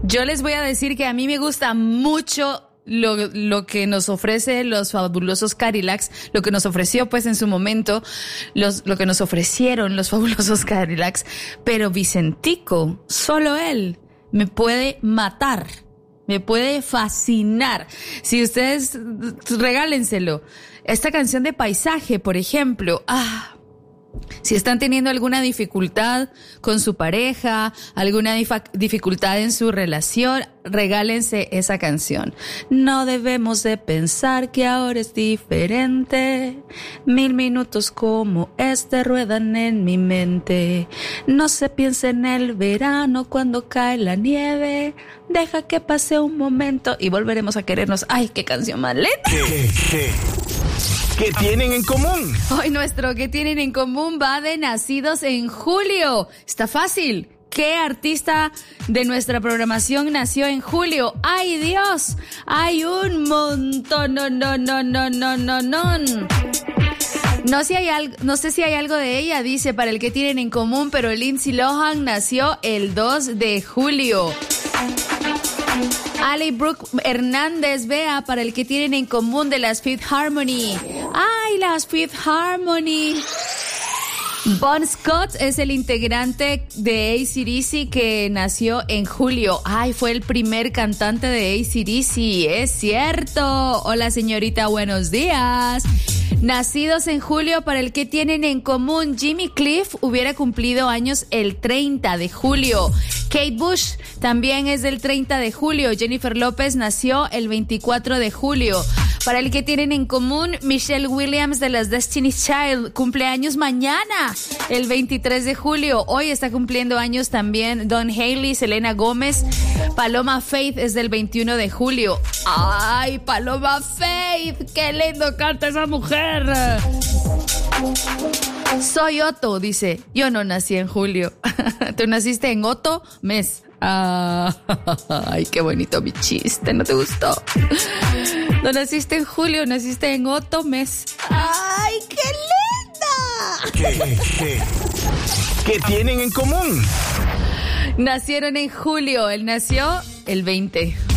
Yo les voy a decir que a mí me gusta mucho lo que nos ofrece los fabulosos Cadillacs, lo que nos ofreció pues en su momento, lo que nos ofrecieron los fabulosos Cadillacs, pero Vicentico, solo él, me puede matar, me puede fascinar. Si ustedes, regálenselo. Esta canción de Paisaje, por ejemplo, si están teniendo alguna dificultad con su pareja, alguna dificultad en su relación, regálense esa canción. No debemos de pensar que ahora es diferente. 1000 minutos como este ruedan en mi mente. No se piense en el verano cuando cae la nieve. Deja que pase un momento y volveremos a querernos. ¡Ay, qué canción más linda! ¿Qué tienen en común? Hoy nuestro ¿qué tienen en común? Va de Nacidos en Julio. Está fácil. ¿Qué artista de nuestra programación nació en julio? ¡Ay, Dios! Hay un montón. No sé si hay algo de ella, dice, para el que tienen en común, pero Lindsay Lohan nació el 2 de julio. Ali Brooke Hernández, vea, para el que tienen en común de las Fifth Harmony. ¡Ay, las Fifth Harmony! Bon Scott es el integrante de AC/DC que nació en julio. ¡Ay, fue el primer cantante de AC/DC! ¡Es cierto! Hola, señorita, buenos días. Nacidos en julio, para el que tienen en común, Jimmy Cliff hubiera cumplido años el 30 de julio. Kate Bush también es del 30 de julio. Jennifer López nació el 24 de julio. Para el que tienen en común, Michelle Williams de las Destiny's Child cumpleaños mañana, el 23 de julio. Hoy está cumpliendo años también Don Haley, Selena Gómez. Paloma Faith es del 21 de julio. ¡Ay, Paloma Faith! ¡Qué lindo canta esa mujer! Soy Otto, dice. Yo no nací en julio. ¿Tú naciste en Otto? Mes. Ay, qué bonito mi chiste, ¿no te gustó? No naciste en julio, naciste en Otto, mes. ¡Ay, qué linda! ¿Qué tienen en común? Nacieron en julio, él nació el 20.